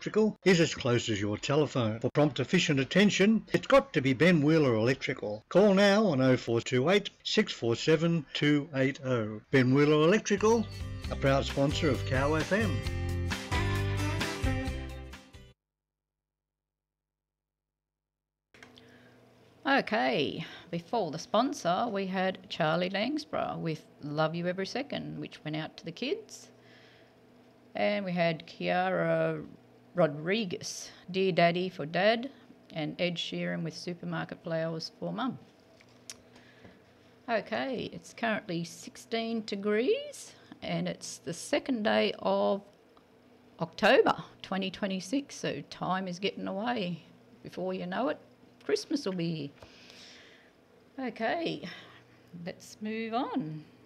Electrical is as close as your telephone. For prompt, efficient attention, it's got to be Ben Wheeler Electrical. Call now on 0428 647 280. Ben Wheeler Electrical, a proud sponsor of Cow FM. Okay, before the sponsor, we had Charlie Langsborough with Love You Every Second, which went out to the kids. And we had Kiara Rodriguez, Dear Daddy for Dad, and Ed Sheeran with Supermarket Flowers for Mum. Okay, it's currently 16 degrees and it's the second day of October 2026, so time is getting away. Before you know it, Christmas will be here. Okay, let's move on.